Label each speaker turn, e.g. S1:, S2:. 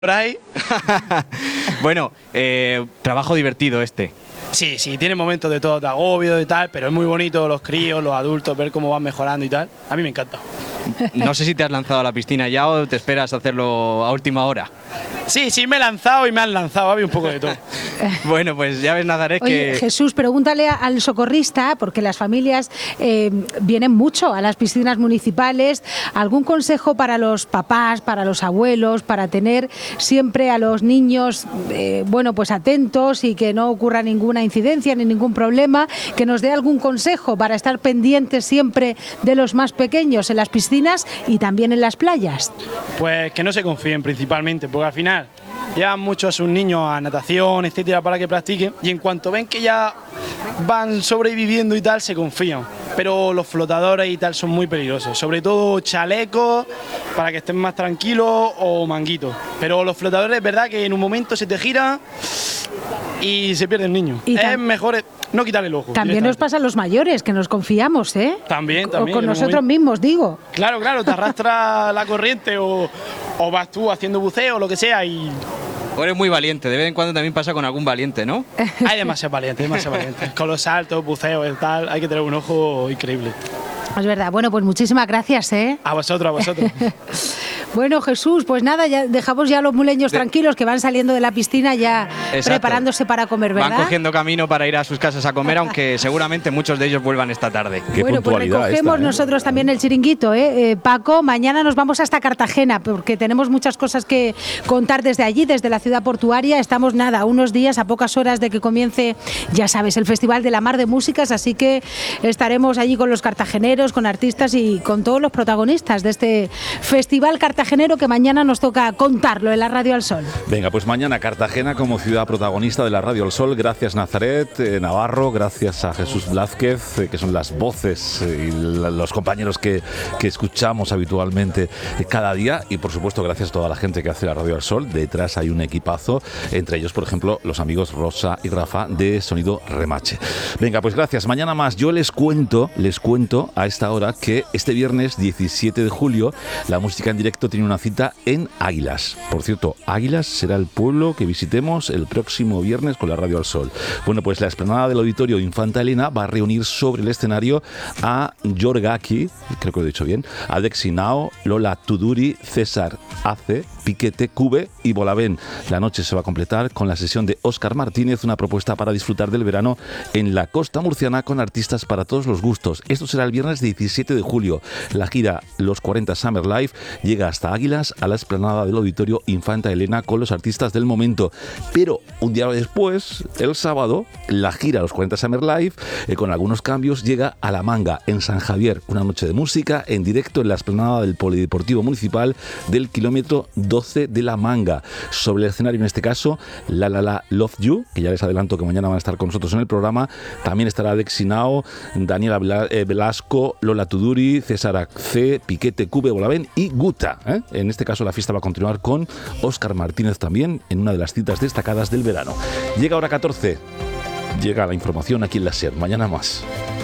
S1: por ahí.
S2: Bueno, trabajo divertido este.
S1: Sí, tiene momentos de todo, de agobio y tal, pero es muy bonito los críos, los adultos, ver cómo van mejorando y tal. A mí me encanta.
S2: No sé si te has lanzado a la piscina ya o te esperas hacerlo a última hora.
S1: Sí, me he lanzado y me han lanzado, había un poco de todo.
S2: Bueno, pues ya ves, Nazaret,
S3: Oye,
S2: que...
S3: Jesús, pregúntale al socorrista, porque las familias vienen mucho a las piscinas municipales, ¿algún consejo para los papás, para los abuelos, para tener siempre a los niños, pues atentos y que no ocurra ninguna incidencia ni ningún problema? Que nos dé algún consejo para estar pendientes siempre de los más pequeños en las piscinas y también en las playas.
S1: Pues que no se confíen principalmente, porque al final llevan mucho a sus niños a natación, etcétera, para que practiquen, y en cuanto ven que ya van sobreviviendo y tal, se confían. Pero los flotadores y tal son muy peligrosos, sobre todo chalecos para que estén más tranquilos o manguitos. Pero los flotadores es verdad que en un momento se te giran y se pierde el niño. Es mejor no quitarle el ojo.
S3: También nos pasa a los mayores, que nos confiamos, ¿eh?
S1: También.
S3: Con nosotros mismos, digo.
S1: Claro, te arrastra la corriente o vas tú haciendo buceo o lo que sea y...
S2: O eres muy valiente, de vez en cuando también pasa con algún valiente, ¿no?
S1: Hay demasiado valiente. Con los saltos, buceos y tal, hay que tener un ojo increíble.
S3: Es verdad. Bueno, pues muchísimas gracias, ¿eh?
S1: A vosotros.
S3: Bueno, Jesús, pues nada, ya dejamos ya a los muleños tranquilos que van saliendo de la piscina ya. Exacto. Preparándose para comer, ¿verdad?
S2: Van cogiendo camino para ir a sus casas a comer, aunque seguramente muchos de ellos vuelvan esta tarde.
S4: Qué
S3: bueno, pues recogemos nosotros también el chiringuito, ¿eh? Paco, mañana nos vamos hasta Cartagena porque tenemos muchas cosas que contar desde allí, desde la ciudad portuaria. Estamos unos días, a pocas horas de que comience, ya sabes, el Festival de la Mar de Músicas, así que estaremos allí con los cartageneros, con artistas y con todos los protagonistas de este festival cartagenero que mañana nos toca contarlo en la Radio al Sol.
S4: Venga, pues mañana Cartagena como ciudad protagonista de la Radio al Sol. Gracias Nazaret Navarro, gracias a Jesús Blázquez, que son las voces y los compañeros que escuchamos habitualmente cada día, y por supuesto gracias a toda la gente que hace la Radio al Sol. Detrás hay un equipazo, entre ellos por ejemplo los amigos Rosa y Rafa de Sonido Remache. Venga, pues gracias, mañana más. Yo les cuento a esta hora que este viernes 17 de julio la música en directo tiene una cita en Águilas. Por cierto, Águilas será el pueblo que visitemos el próximo viernes con la Radio al Sol. Bueno, pues la explanada del Auditorio Infanta Elena va a reunir sobre el escenario a Yorgaki, creo que lo he dicho bien, a Dexinao, Lola Tuduri, César Ace, Piquete, Cube y Bolavén. La noche se va a completar con la sesión de Óscar Martínez, una propuesta para disfrutar del verano en la costa murciana con artistas para todos los gustos. Esto será el viernes 17 de julio. La gira Los 40 Summer Live llega hasta Águilas, a la explanada del Auditorio Infanta Elena con los artistas del momento. Pero un día después, el sábado, la gira Los 40 Summer Live, con algunos cambios, llega a La Manga, en San Javier. Una noche de música en directo en la explanada del Polideportivo Municipal del kilómetro 12 de La Manga. Sobre el escenario, en este caso, La Love You, que ya les adelanto que mañana van a estar con nosotros en el programa. También estará Dexinao, Daniela Velasco, Lola Tuduri, César Ace, Piquete, Cube, Bolavén y Guta. En este caso la fiesta va a continuar con Óscar Martínez también en una de las citas destacadas del verano. Llega hora 14. Llega la información aquí en la SER. Mañana más.